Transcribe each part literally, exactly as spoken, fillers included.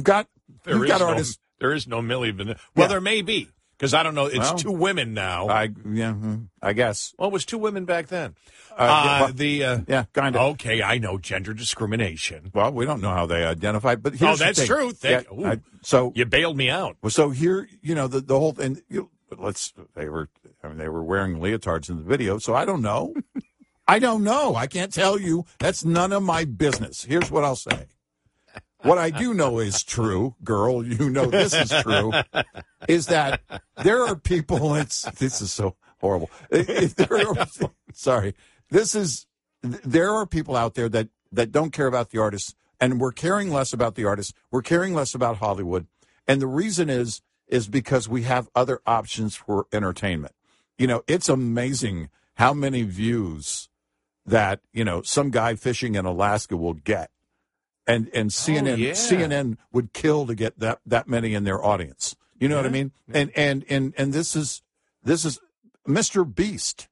got there you've is got no, artists. There is no Milli Vanilli. Well, Yeah. there may be, because I don't know. It's Well, two women now. I yeah, I guess. Well, it was two women back then. Uh, Uh, yeah, well, the uh, yeah, kind of. Okay, I know gender discrimination. Well, we don't know how they identify, but here's Oh, that's the thing. true. Thank, Yeah, I, ooh, so you bailed me out. Well, so here, you know, the the whole and you, let's they were I mean they were wearing leotards in the video, so I don't know. I don't know. I can't tell you. That's none of my business. Here's what I'll say. What I do know is true, girl, you know this is true, is that there are people, it's this is so horrible. If there are, sorry. This is there are people out there that that don't care about the artists, and we're caring less about the artists. We're caring less about Hollywood. And the reason is is because we have other options for entertainment. You know, it's amazing how many views that, you know, some guy fishing in Alaska will get. And and C N N oh, yeah. C N N would kill to get that, that many in their audience. You know yeah. what I mean? And and and and this is this is Mister Beast,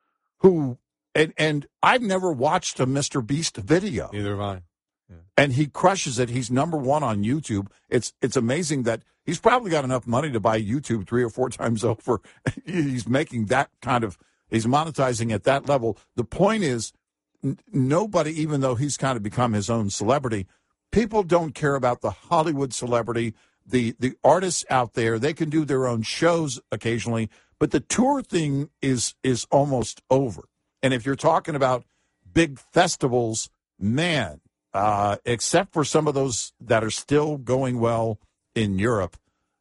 who and and I've never watched a Mister Beast video. Neither have I. Yeah. And he crushes it. He's number one on YouTube. It's it's amazing that he's probably got enough money to buy YouTube three or four times over. He's making that kind of he's monetizing at that level. The point is, nobody, even though he's kind of become his own celebrity, people don't care about the Hollywood celebrity, the the artists out there. They can do their own shows occasionally, but the tour thing is is almost over. And if you're talking about big festivals, man, uh, except for some of those that are still going well in Europe,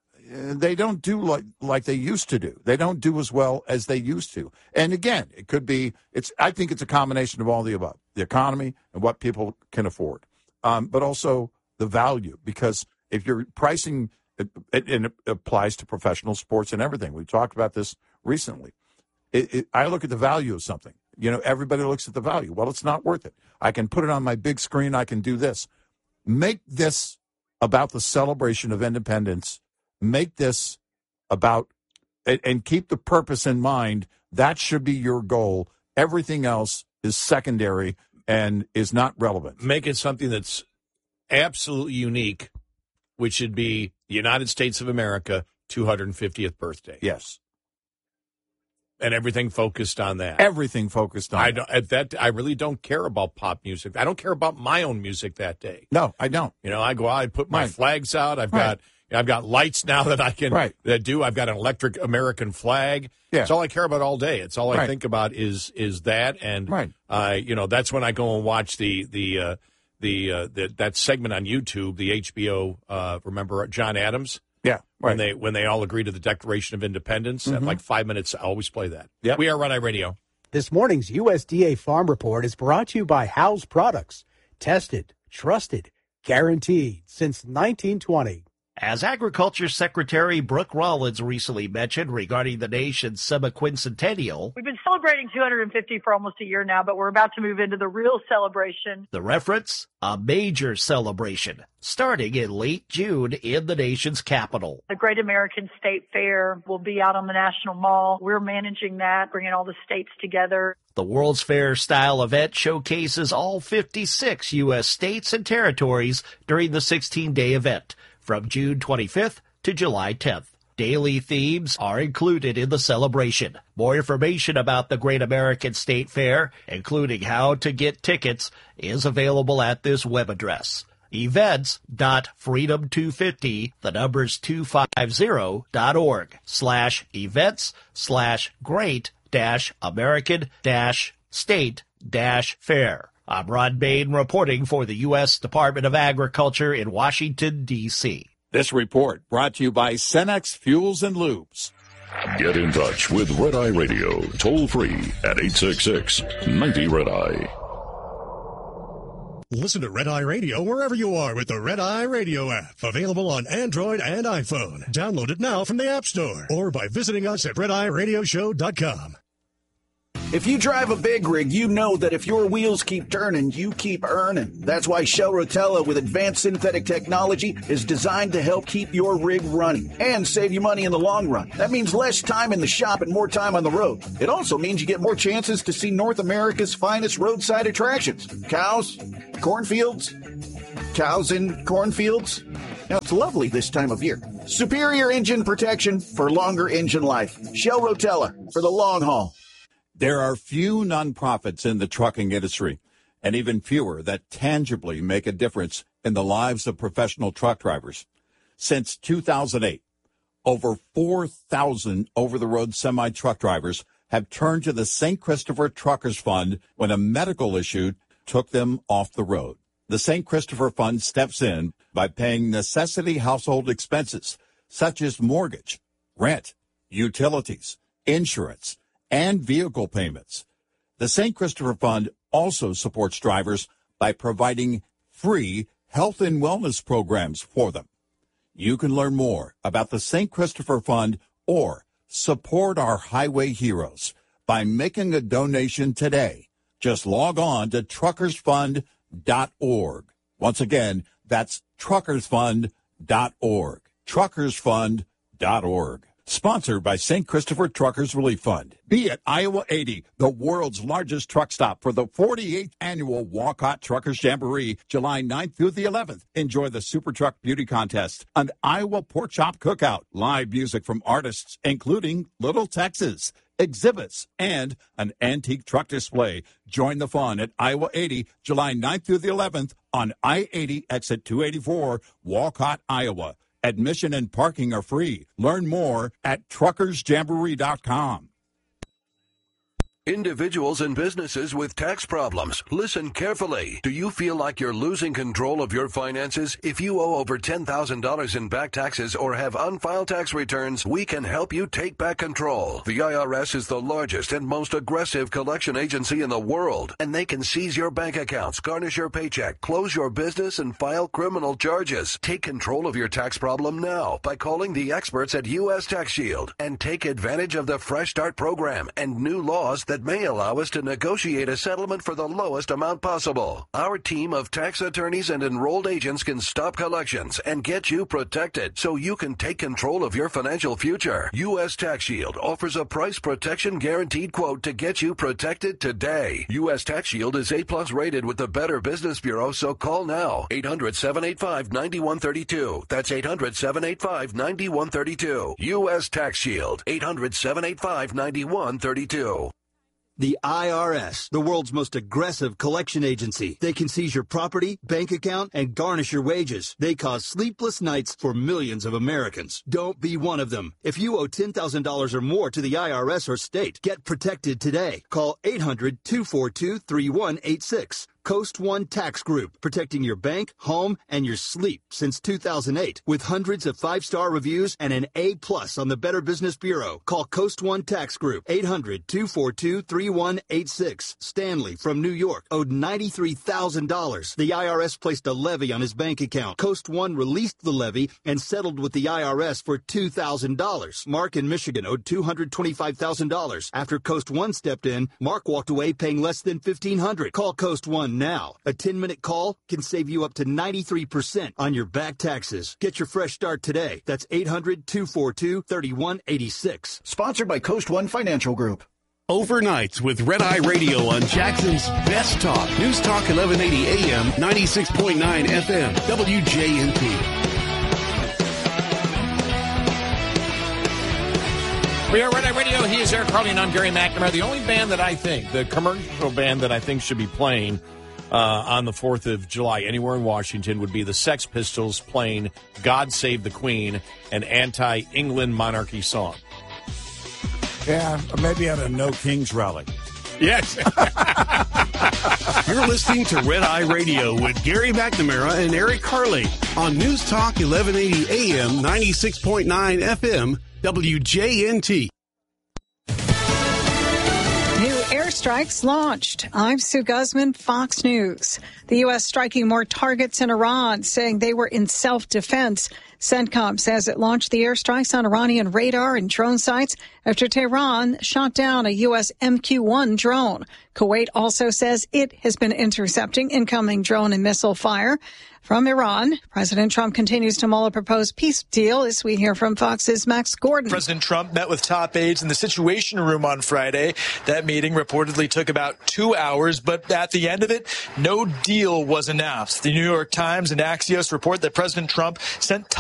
they don't do like like they used to do. They don't do as well as they used to. And again, it could be, it's. I think it's a combination of all the above, the economy and what people can afford, um, but also the value. Because if you're pricing, it, it, and it applies to professional sports and everything. We talked about this recently. It, it, I look at the value of something. You know, everybody looks at the value. Well, it's not worth it. I can put it on my big screen. I can do this. Make this about the celebration of independence. Make this about, and, and keep the purpose in mind. That should be your goal. Everything else is secondary and is not relevant. Make it something that's absolutely unique, which should be the United States of America two hundred fiftieth birthday. Yes. And everything focused on that. Everything focused on I that. don't, at that. I really don't care about pop music. I don't care about my own music that day. No, I don't. You know, I go out, I put my Right. flags out. I've Right. got I've got lights now that I can Right. that do. I've got an electric American flag. Yeah. It's all I care about all day. It's all I Right. think about is is that. And Right. I, you know, that's when I go and watch the the uh, the, uh, the that segment on YouTube, the H B O. Uh, remember John Adams? Yeah. When Right. they when they all agree to the Declaration of Independence at like five minutes, I always play that. Yep. We are Red Eye Radio. This morning's U S D A Farm Report is brought to you by House Products. Tested, trusted, guaranteed since nineteen twenty. As Agriculture Secretary Brooke Rollins recently mentioned regarding the nation's semi-quincentennial, We've been celebrating two hundred fifty for almost a year now, but we're about to move into the real celebration. the reference, a major celebration, starting in late June in the nation's capital. The Great American State Fair will be out on the National Mall. We're managing that, bringing all the states together. The World's Fair-style event showcases all fifty-six U S states and territories during the sixteen-day event, from June twenty-fifth to July tenth. Daily themes are included in the celebration. More information about the Great American State Fair, including how to get tickets, is available at this web address. events dot freedom two fifty, the numbers two fifty dot org, slash events slash great dash American dash state dash fair. I'm Ron Bain reporting for the U S Department of Agriculture in Washington, D C This report brought to you by Cenex Fuels and Lubes. Get in touch with Red Eye Radio, toll free at eight six six, ninety Red Eye. Listen to Red Eye Radio wherever you are with the Red Eye Radio app. Available on Android and iPhone. Download it now from the App Store or by visiting us at red eye radio show dot com. If you drive a big rig, you know that if your wheels keep turning, you keep earning. That's why Shell Rotella with advanced synthetic technology is designed to help keep your rig running and save you money in the long run. That means less time in the shop and more time on the road. It also means you get more chances to see North America's finest roadside attractions. Cows, cornfields, cows in cornfields. Now, it's lovely this time of year. Superior engine protection for longer engine life. Shell Rotella for the long haul. There are few nonprofits in the trucking industry, and even fewer that tangibly make a difference in the lives of professional truck drivers. Since two thousand eight, over four thousand over-the-road semi-truck drivers have turned to the Saint Christopher Truckers Fund when a medical issue took them off the road. The Saint Christopher Fund steps in by paying necessity household expenses such as mortgage, rent, utilities, insurance, and vehicle payments. The Saint Christopher Fund also supports drivers by providing free health and wellness programs for them. You can learn more about the Saint Christopher Fund or support our highway heroes by making a donation today. Just log on to truckers fund dot org. Once again, that's truckers fund dot org. truckers fund dot org. Sponsored by Saint Christopher Truckers Relief Fund. Be at Iowa eighty, the world's largest truck stop for the forty-eighth annual Walcott Truckers Jamboree, July ninth through the eleventh. Enjoy the Super Truck Beauty Contest, an Iowa Pork Chop Cookout, live music from artists including Little Texas, exhibits, and an antique truck display. Join the fun at Iowa eighty, July ninth through the eleventh on I eighty, exit two eighty-four, Walcott, Iowa. Admission and parking are free. Learn more at truckers jamboree dot com. Individuals and businesses with tax problems, listen carefully. Do you feel like you're losing control of your finances? If you owe over ten thousand dollars in back taxes or have unfiled tax returns, we can help you take back control. The I R S is the largest and most aggressive collection agency in the world, and they can seize your bank accounts, garnish your paycheck, close your business, and file criminal charges. Take control of your tax problem now by calling the experts at U S Tax Shield and take advantage of the Fresh Start program and new laws that may allow us to negotiate a settlement for the lowest amount possible. Our team of tax attorneys and enrolled agents can stop collections and get you protected so you can take control of your financial future. U S Tax Shield offers a price protection guaranteed quote to get you protected today. U S Tax Shield is A plus rated with the Better Business Bureau, so call now. eight hundred, seven eight five, nine one three two. That's eight hundred, seven eight five, nine one three two. U S Tax Shield. eight hundred, seven eight five, nine one three two. The I R S, the world's most aggressive collection agency. They can seize your property, bank account, and garnish your wages. They cause sleepless nights for millions of Americans. Don't be one of them. If you owe ten thousand dollars or more to the I R S or state, get protected today. Call eight hundred, two four two, three one eight six. Coast One Tax Group, protecting your bank, home, and your sleep since two thousand eight. With hundreds of five-star reviews and an A plus on the Better Business Bureau. Call Coast One Tax Group, eight hundred, two four two, three one eight six. Stanley from New York owed ninety-three thousand dollars. The I R S placed a levy on his bank account. Coast One released the levy and settled with the I R S for two thousand dollars. Mark in Michigan owed two hundred twenty-five thousand dollars. After Coast One stepped in, Mark walked away paying less than fifteen hundred dollars. Call Coast One now. A ten-minute call can save you up to ninety-three percent on your back taxes. Get your fresh start today. That's eight hundred, two four two, three one eight six. Sponsored by Coast One Financial Group. Overnights with Red Eye Radio on Jackson's Best Talk. News Talk eleven eighty A M, ninety-six point nine F M, W J N T. We are Red Eye Radio. He is Eric Carly, and I'm Gary McNamara. The only band that I think, the commercial band that I think should be playing uh, on the fourth of July anywhere in Washington would be the Sex Pistols playing God Save the Queen, an anti-England monarchy song. Yeah, maybe at a No Kings rally. Yes. You're listening to Red Eye Radio with Gary McNamara and Eric Carly on News Talk eleven eighty A M, ninety-six point nine F M, W J N T. New airstrikes launched. I'm Sue Guzman, Fox News. The U S striking more targets in Iran, saying they were in self-defense. CENTCOM says it launched the airstrikes on Iranian radar and drone sites after Tehran shot down a U S M Q one drone. Kuwait also says it has been intercepting incoming drone and missile fire. From Iran, President Trump continues to mull a proposed peace deal, as we hear from Fox's Max Gordon. President Trump met with top aides in the Situation Room on Friday. That meeting reportedly took about two hours, but at the end of it, no deal was announced. The New York Times and Axios report that President Trump sent